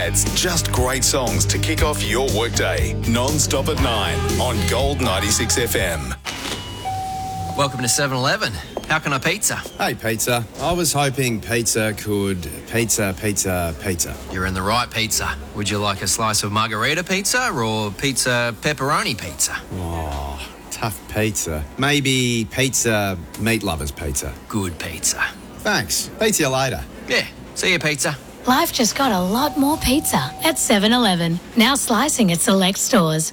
ads, just great songs to kick off your workday. Non-stop at 9 on Gold 96 FM. Welcome to 7-Eleven. How can I pizza? Hey, pizza. I was hoping pizza could pizza. You're in the right pizza. Would you like a slice of margarita pizza or pizza pepperoni pizza? Oh, tough pizza. Maybe pizza meat lovers pizza. Good pizza. Thanks. Pizza you later. Yeah, see you, pizza. Life just got a lot more pizza at 7-Eleven. Now slicing at select stores.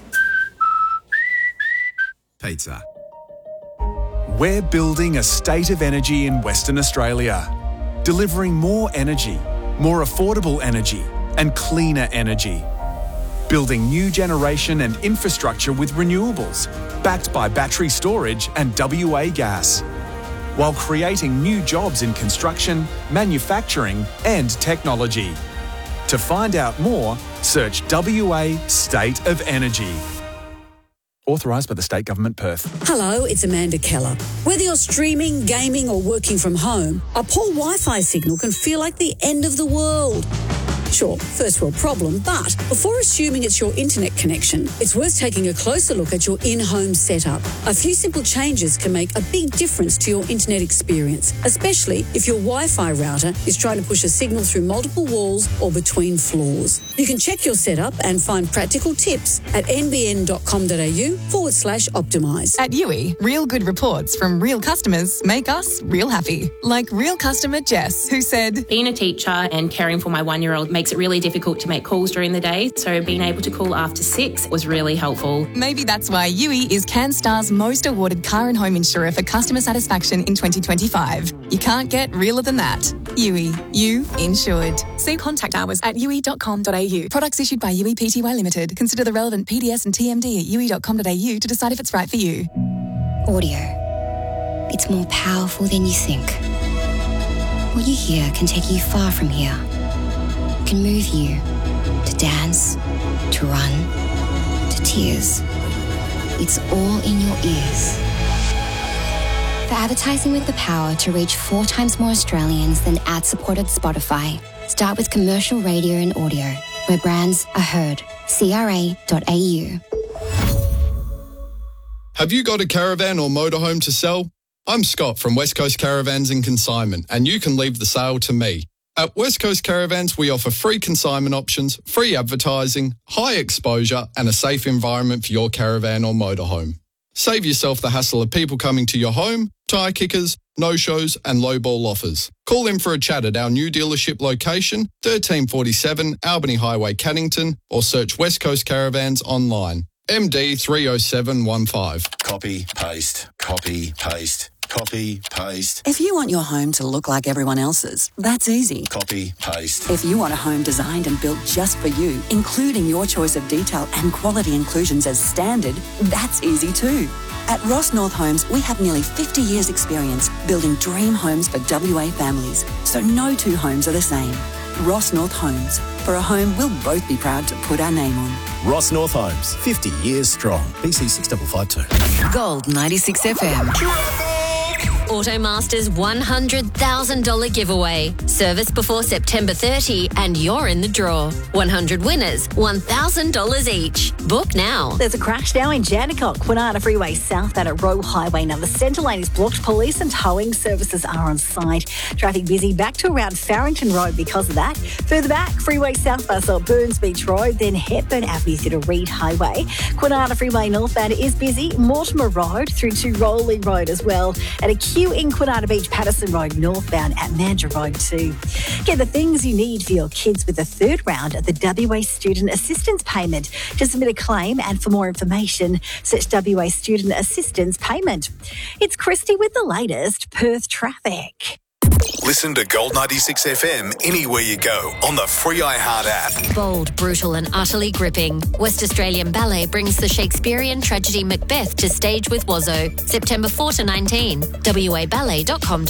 Pizza. We're building a state of energy in Western Australia, delivering more energy, more affordable energy and cleaner energy. Building new generation and infrastructure with renewables, backed by battery storage and WA gas, while creating new jobs in construction, manufacturing and technology. To find out more, search WA State of Energy. Authorised by the State Government, Perth. Hello, it's Amanda Keller. Whether you're streaming, gaming or working from home, a poor Wi-Fi signal can feel like the end of the world. Sure, first world problem, but before assuming it's your internet connection, it's worth taking a closer look at your in-home setup. A few simple changes can make a big difference to your internet experience, especially if your Wi-Fi router is trying to push a signal through multiple walls or between floors. You can check your setup and find practical tips at nbn.com.au/optimise. At Yui, real good reports from real customers make us real happy. Like real customer Jess, who said, being a teacher and caring for my 1-year-old makes it really difficult to make calls during the day, so being able to call after 6 was really helpful. Maybe that's why Yui is CanStar's most awarded car and home insurer for customer satisfaction in 2025. You can't get realer than that. Yui, you insured. See contact hours at yui.com.au. Products issued by Yui Pty Limited. Consider the relevant PDS and TMD at yui.com.au to decide if it's right for you. Audio. It's more powerful than you think. What you hear can take you far from here. Can move you to dance, to run, to tears. It's all in your ears. For advertising with the power to reach 4 times more Australians than ad-supported Spotify, start with commercial radio and audio, where brands are heard. CRA.au. Have you got a caravan or motorhome to sell? I'm Scott from West Coast Caravans and Consignment, and you can leave the sale to me. At West Coast Caravans, we offer free consignment options, free advertising, high exposure and a safe environment for your caravan or motorhome. Save yourself the hassle of people coming to your home, tyre kickers, no-shows and low-ball offers. Call in for a chat at our new dealership location, 1347 Albany Highway, Cannington, or search West Coast Caravans online. MD 30715. Copy, paste, copy, paste. Copy, paste. If you want your home to look like everyone else's, that's easy. Copy, paste. If you want a home designed and built just for you, including your choice of detail and quality inclusions as standard, that's easy too. At Ross North Homes, we have nearly 50 years' experience building dream homes for WA families, so no two homes are the same. Ross North Homes. For a home we'll both be proud to put our name on. Ross North Homes, 50 years strong. BC 6552. Gold 96 FM. Automasters $100,000 giveaway. Service before September 30 and you're in the draw. 100 winners, $1,000 each. Book now. There's a crash now in Jandakot, Kwinana Freeway southbound at Roe Highway. Now the centre lane is blocked. Police and towing services are on site. Traffic busy back to around Farrington Road because of that. Further back, freeway southbound at Burns Beach Road, then Hepburn Avenue through to Reed Highway. Kwinana Freeway northbound is busy. Mortimer Road through to Rowley Road as well. And a queue in Kwinana Beach, Patterson Road northbound at Mandurah Road too. Get the things you need for your kids with the third round of the WA Student Assistance Payment. To submit a claim and for more information, search WA Student Assistance Payment. It's Christy with the latest Perth traffic. Listen to Gold 96 FM anywhere you go on the free iHeart app. Bold, brutal and utterly gripping. West Australian Ballet brings the Shakespearean tragedy Macbeth to stage with Wazzo. September 4 to 19. waballet.com.